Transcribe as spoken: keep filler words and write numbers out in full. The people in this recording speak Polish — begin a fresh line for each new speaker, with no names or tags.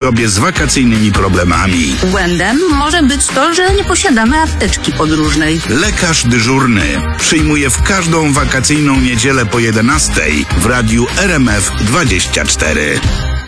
sobie z wakacyjnymi problemami.
Błędem może być to, że nie posiadamy apteczki podróżnej.
Lekarz dyżurny przyjmuje w każdą wakacyjną niedzielę po jedenastej w radiu R M F dwadzieścia cztery.